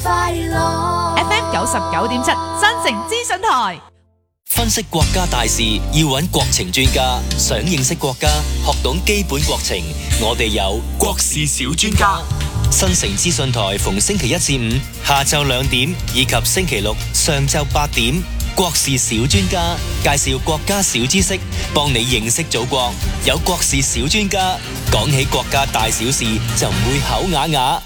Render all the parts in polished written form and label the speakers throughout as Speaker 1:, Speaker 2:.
Speaker 1: 快樂
Speaker 2: FM 99.7新城資訊台。
Speaker 3: 分析國家大事要揾國情專家，想認識國家，學懂基本國情，我哋有國事小專家。新城資訊台逢星期一至五下晝2點以及星期六上晝8點，國事小專家介紹國家小知識，幫你認識祖國。有國事小專家，講起國家大小事就唔會口啞啞。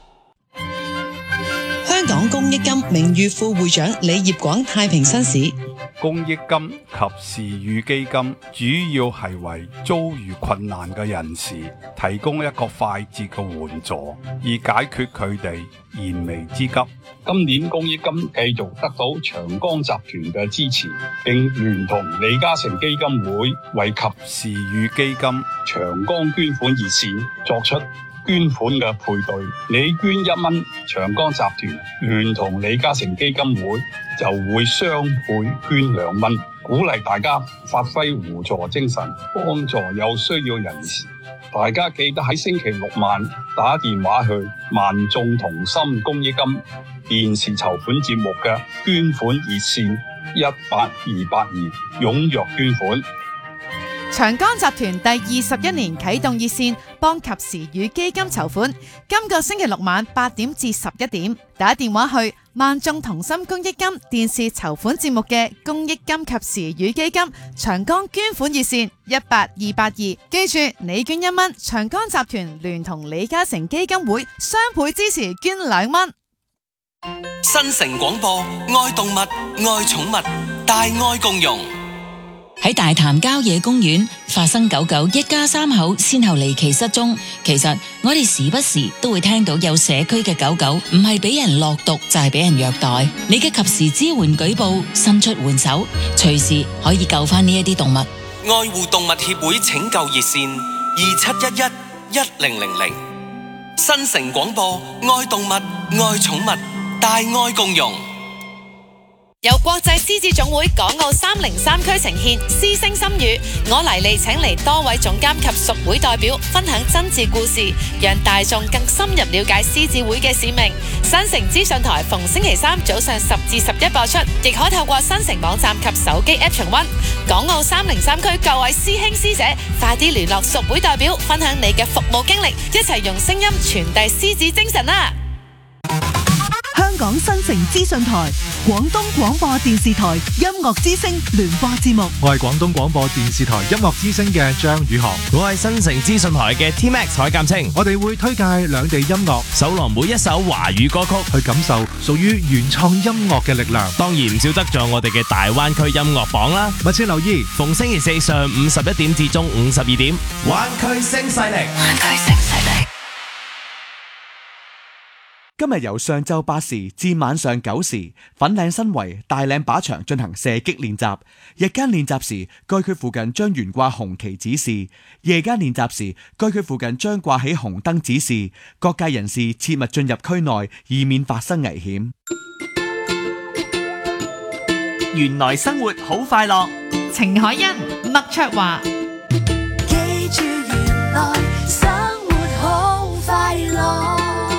Speaker 4: 香港公益金名譽副會長李業廣太平紳士。
Speaker 5: 公益金及時雨基金主要係為遭遇困難嘅人士提供一個快捷嘅援助，以解決佢哋燃眉之急。
Speaker 6: 今年公益金繼續得到長江集團嘅支持，並聯同李嘉誠基金會為及
Speaker 5: 時雨基金
Speaker 6: 長江捐款熱線作出捐款嘅配對，你捐1蚊，長江集團聯同李嘉誠基金會就會雙倍捐2蚊，鼓勵大家發揮互助精神，幫助有需要人士。大家記得喺星期六晚打電話去萬眾同心公益金電視籌款節目嘅捐款熱線18282，踴躍捐款。
Speaker 2: 長江集團第21年啟動熱線，幫及時雨基金籌款。今個星期六晚8點至11點，打電話去萬眾同心公益金電視籌款節目嘅公益金及時雨基金長江捐款熱線18282。記住，你捐1蚊，長江集團聯同李嘉誠基金會雙倍支持捐2蚊。
Speaker 3: 新城廣播，愛動物，愛寵物，大愛共融。
Speaker 7: 喺大潭郊野公園發生狗狗一家3口先後離奇失蹤。其實我哋時不時都會聽到有社區嘅狗狗唔係俾人落毒就係俾人虐待。你嘅及時支援舉報，伸出援手，隨時可以救翻呢一啲動物。
Speaker 3: 愛護動物協會拯救熱線27111000。新城廣播，愛動物，愛寵物，大愛共融。
Speaker 2: 由國際獅子總會港澳303區呈現獅聲心語，我黎利請嚟多位總監及屬會代表分享真摯故事，讓大眾更深入了解獅子會嘅使命。新城資訊台逢星期3早上10至11播出，亦可透過新城網站及手機 App 重溫。港澳303區各位師兄師姐，快啲聯絡屬會代表，分享你嘅服務經歷，一齊用聲音傳遞獅子精神啦！
Speaker 8: 香港新城資訊台、廣東廣播電視台音樂之聲聯播節目。
Speaker 9: 我係廣東廣播電視台音樂之聲嘅張宇航，
Speaker 10: 我係新城資訊台嘅 T-Max 海鑑清。
Speaker 9: 我哋會推介兩地音樂，
Speaker 10: 搜羅每一首華語歌曲，
Speaker 9: 去感受屬於原創音樂嘅力量。
Speaker 10: 當然唔少得咗我哋嘅大灣區音樂榜啦。
Speaker 9: 密切留意，
Speaker 10: 逢星期4上午11點至中午12點，灣區聲勢力，灣區聲勢力。
Speaker 11: 今日由上晝8時至晚上9時，粉嶺新圍大嶺靶場進行射擊練習。日間練習時，該區附近將懸掛紅旗指示；夜間練習時，該區附近將掛起紅燈指示。各界人士切勿進入區內，以免發生危險。
Speaker 12: 原來生活好快樂，
Speaker 2: 程海欣、麥卓華。
Speaker 1: 記住原來生活好快樂。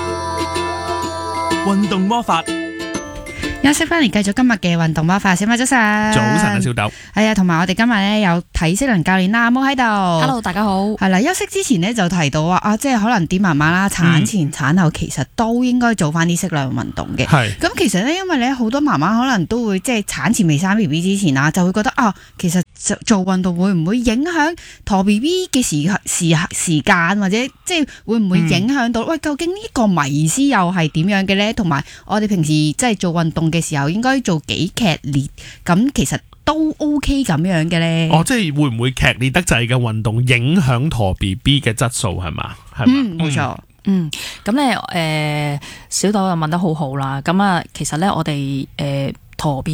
Speaker 12: 運動魔法，
Speaker 13: 休息翻嚟繼續今日嘅運動魔法。小馬早晨，
Speaker 12: 早晨啊，小豆。
Speaker 13: 係啊，同埋我哋今日咧有體適能教練啦，阿毛喺度。
Speaker 14: Hello， 大家好。
Speaker 13: 係啦，休息之前咧就提到話即係可能啲媽媽啦，產前產後其實都應該做翻啲適量運動嘅。係。咁其實咧，因為咧好多媽媽可能都會即係產前未生 B B 之前啊，就會覺得其實做運動會唔會影響陀 B B 嘅時間，或者即係會唔會影響到？喂，究竟呢個迷思又係點樣嘅咧？同埋我哋平時即係做運動嘅時候應該做幾劇烈？咁其實都 OK 咁樣嘅咧。
Speaker 12: 即係會唔會劇烈得滯嘅運動影響陀 B B 嘅質素係嘛？
Speaker 13: 冇錯。
Speaker 14: 咁咧小豆又問得好好啦。咁啊，其實咧我哋陀 B B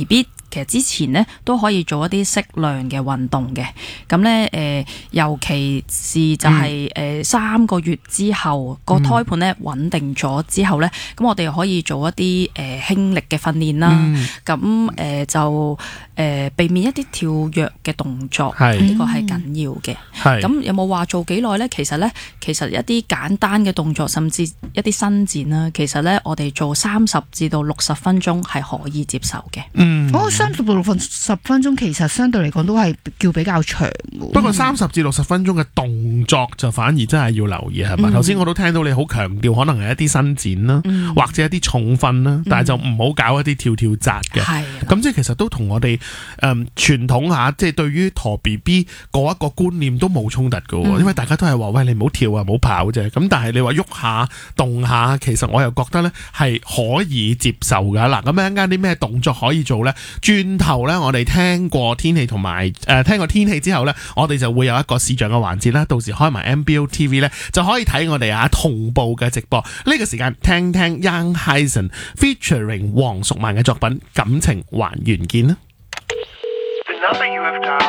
Speaker 14: 其實之前呢都可以做一啲適量嘅運動嘅。咁呢，尤其是就係3個月之後個胎盤呢穩定咗之後呢，咁我哋可以做一啲輕力嘅訓練啦。咁就避免一啲跳躍嘅動作，呢個係緊要嘅。咁有冇話做幾耐呢？其實一啲簡單嘅動作，甚至一啲伸展啦，其實呢，我哋做30至到60分鐘係可以接受嘅。
Speaker 13: 嗰30到60分鐘其實相對嚟講都係叫比較長嘅。
Speaker 12: 不過30至60分鐘嘅動作就反而真係要留意係嘛？頭先我都聽到你好強調，可能係一啲伸展啦，或者一啲重訓啦，但係就唔好搞一啲跳跳扎嘅。咁即係其實都同我哋傳統下，即係對於陀 BB 嗰一個觀念都冇衝突嘅，因為大家都係話喂，你唔好跳啊，唔好跑啫。咁但係你話喐下動下，其實我又覺得咧係可以接受噶。嗱，咁一陣間啲咩動作可以做咧？轉頭咧，我哋聽過天氣同埋聽過天氣之後咧，我哋就會有一個視像嘅環節啦。到時開埋 MBO TV 咧，就可以睇我哋同步嘅直播。呢個時間聽聽 Young Hysan featuring 黃淑蔓嘅作品《感情還緣見》啦。